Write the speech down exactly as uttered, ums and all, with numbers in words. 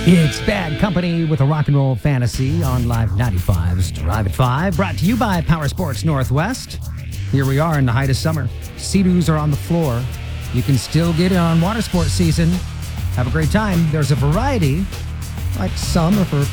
It's Bad Company with a rock and roll fantasy on Live ninety-five's Drive at five, brought to you by Power Sports Northwest. Here we are in the height of summer. Sea-Doos are on the floor. You can still get in on water sports season. Have a great time. There's a variety, like some are for